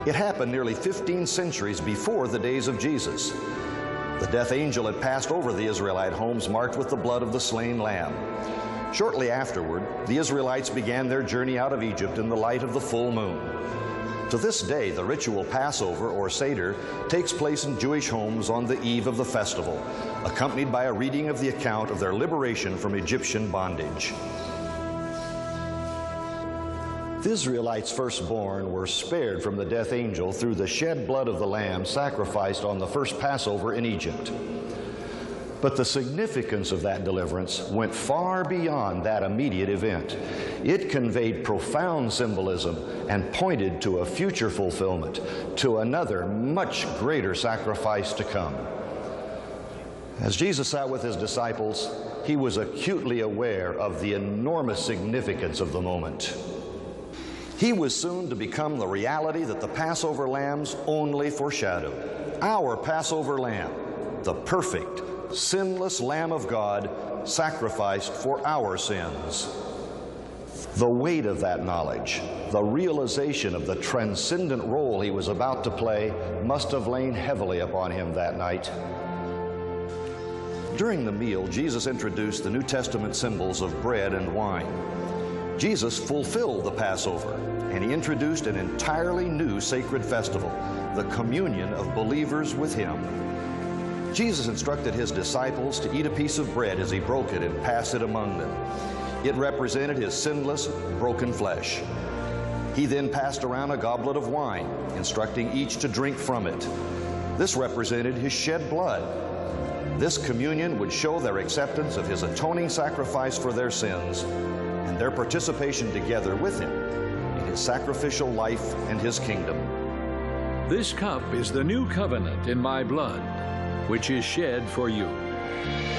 It happened nearly 15 centuries before the days of Jesus. The death angel had passed over the Israelite homes marked with the blood of the slain lamb. Shortly afterward, the Israelites began their journey out of Egypt in the light of the full moon. To this day, the ritual Passover, or Seder, takes place in Jewish homes on the eve of the festival, accompanied by a reading of the account of their liberation from Egyptian bondage. The Israelites' firstborn were spared from the death angel through the shed blood of the lamb sacrificed on the first Passover in Egypt. But the significance of that deliverance went far beyond that immediate event. It conveyed profound symbolism and pointed to a future fulfillment, to another much greater sacrifice to come. As Jesus sat with his disciples, he was acutely aware of the enormous significance of the moment. He was soon to become the reality that the Passover lambs only foreshadowed. Our Passover lamb, the perfect, sinless Lamb of God, sacrificed for our sins. The weight of that knowledge, the realization of the transcendent role he was about to play, must have lain heavily upon him that night. During the meal, Jesus introduced the New Testament symbols of bread and wine. Jesus fulfilled the Passover, and he introduced an entirely new sacred festival, the communion of believers with him. Jesus instructed his disciples to eat a piece of bread as he broke it and pass it among them. It represented his sinless, broken flesh. He then passed around a goblet of wine, instructing each to drink from it. This represented his shed blood. This communion would show their acceptance of his atoning sacrifice for their sins and their participation together with him in his sacrificial life and his kingdom. This cup is the new covenant in my blood, which is shed for you.